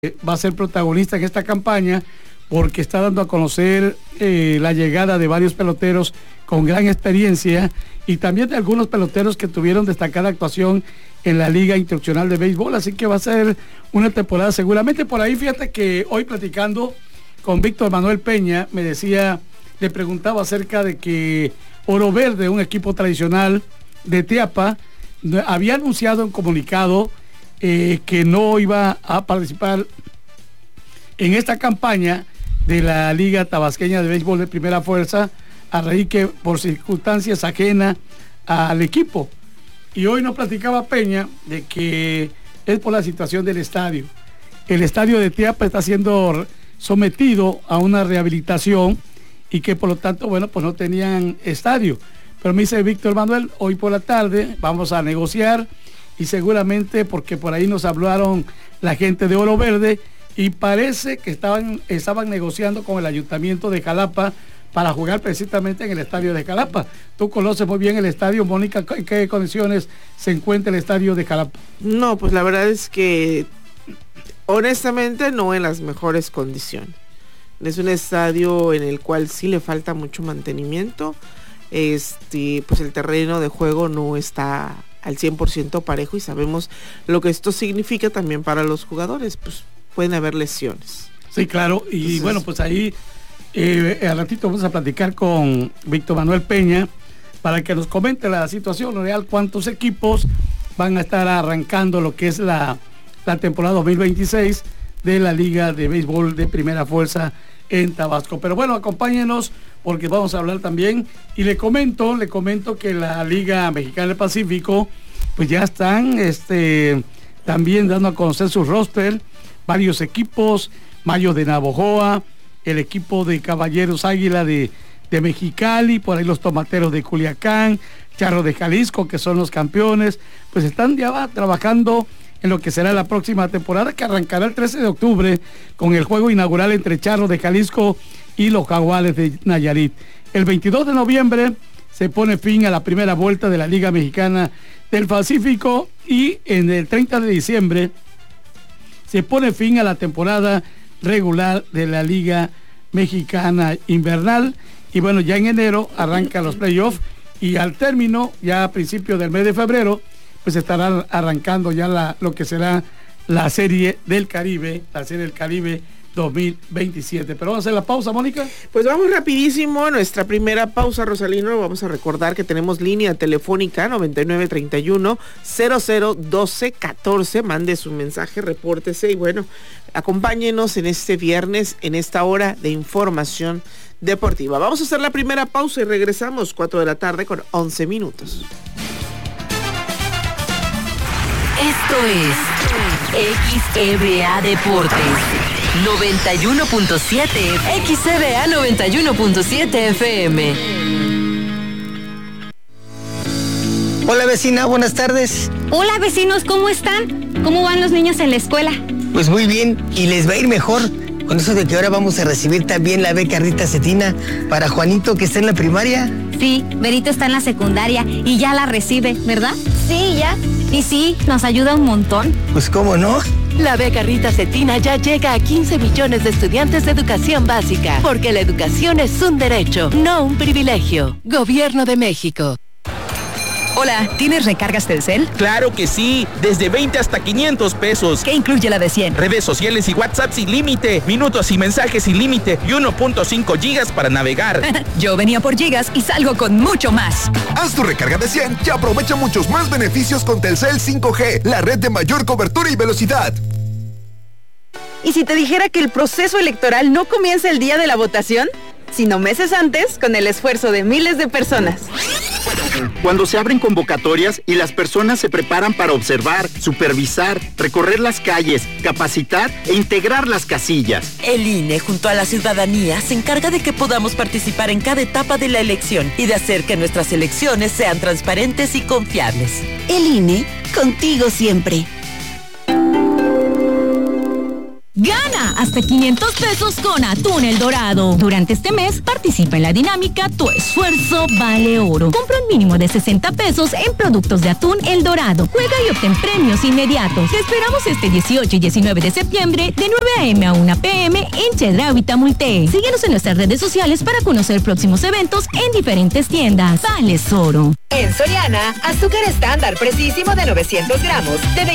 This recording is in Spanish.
va a ser protagonista en esta campaña porque está dando a conocer la llegada de varios peloteros con gran experiencia y también de algunos peloteros que tuvieron destacada actuación en la Liga Internacional de Béisbol, así que va a ser una temporada seguramente. Por ahí fíjate que hoy platicando con Víctor Manuel Peña me decía, le preguntaba acerca de que Oro Verde, un equipo tradicional de Teapa, había anunciado en comunicado que no iba a participar en esta campaña de la Liga Tabasqueña de Béisbol de Primera Fuerza, a raíz que por circunstancias ajenas al equipo. Y hoy nos platicaba Peña de que es por la situación del estadio. El estadio de Teapa está siendo sometido a una rehabilitación y que por lo tanto, bueno, pues no tenían estadio. Pero me dice Víctor Manuel, hoy por la tarde vamos a negociar y seguramente, porque por ahí nos hablaron la gente de Oro Verde y parece que estaban negociando con el Ayuntamiento de Jalapa para jugar precisamente en el estadio de Jalapa. Tú conoces muy bien el estadio, Mónica, ¿en qué condiciones se encuentra el estadio de Jalapa? No, pues la verdad es que honestamente no en las mejores condiciones. Es un estadio en el cual sí le falta mucho mantenimiento. Pues el terreno de juego no está al 100% parejo y sabemos lo que esto significa también para los jugadores, pues pueden haber lesiones. Sí, claro, y entonces, bueno, pues ahí al ratito vamos a platicar con Víctor Manuel Peña para que nos comente la situación real, cuántos equipos van a estar arrancando lo que es la temporada 2026 de la Liga de Béisbol de Primera Fuerza en Tabasco. Pero bueno, acompáñenos porque vamos a hablar también y le comento que la Liga Mexicana del Pacífico pues ya están también dando a conocer su roster, varios equipos, Mayos de Navojoa, el equipo de Caballeros Águila de Mexicali, por ahí los Tomateros de Culiacán, Charros de Jalisco, que son los campeones, pues están ya trabajando en lo que será la próxima temporada, que arrancará el 13 de octubre con el juego inaugural entre Charros de Jalisco y los Jaguares de Nayarit. El 22 de noviembre se pone fin a la primera vuelta de la Liga Mexicana del Pacífico y en el 30 de diciembre se pone fin a la temporada regular de la Liga Mexicana Invernal y bueno, ya en enero arrancan los playoffs y al término, ya a principios del mes de febrero, pues estarán arrancando ya lo que será la Serie del Caribe, la Serie del Caribe 2027. Pero vamos a hacer la pausa, Mónica. Pues vamos rapidísimo a nuestra primera pausa, Rosalino. Vamos a recordar que tenemos línea telefónica 9931-001214. Mande su mensaje, repórtese y bueno, acompáñenos en este viernes, en esta hora de información deportiva. Vamos a hacer la primera pausa y regresamos 4 de la tarde con 11 minutos. Esto es XEBA Deportes 91.7 XEBA 91.7 FM. Hola vecina, buenas tardes. Hola vecinos, ¿cómo están? ¿Cómo van los niños en la escuela? Pues muy bien, y les va a ir mejor con eso de que ahora vamos a recibir también la beca Rita Cetina para Juanito, que está en la primaria. Sí, Berito está en la secundaria y ya la recibe, ¿verdad? Sí, ya. Y sí, nos ayuda un montón. Pues cómo no. La beca Rita Cetina ya llega a 15 millones de estudiantes de educación básica, porque la educación es un derecho, no un privilegio. Gobierno de México. Hola, ¿tienes recargas Telcel? ¡Claro que sí! Desde 20 hasta 500 pesos. ¿Qué incluye la de 100? Redes sociales y WhatsApp sin límite, minutos y mensajes sin límite y 1.5 gigas para navegar. Yo venía por gigas y salgo con mucho más. Haz tu recarga de 100 y aprovecha muchos más beneficios con Telcel 5G, la red de mayor cobertura y velocidad. ¿Y si te dijera que el proceso electoral no comienza el día de la votación, sino meses antes, con el esfuerzo de miles de personas? Cuando se abren convocatorias y las personas se preparan para observar, supervisar, recorrer las calles, capacitar e integrar las casillas. El INE, junto a la ciudadanía, se encarga de que podamos participar en cada etapa de la elección y de hacer que nuestras elecciones sean transparentes y confiables. El INE, contigo siempre. Gana hasta 500 pesos con Atún El Dorado. Durante este mes participa en la dinámica Tu Esfuerzo Vale Oro. Compra un mínimo de 60 pesos en productos de Atún El Dorado. Juega y obtén premios inmediatos. Te esperamos este 18 y 19 de septiembre de 9 a.m. a 1 p.m. en Chedraui y Tamulté. Síguenos en nuestras redes sociales para conocer próximos eventos en diferentes tiendas. Vales Oro. En Soriana, azúcar estándar precisísimo de 900 gramos de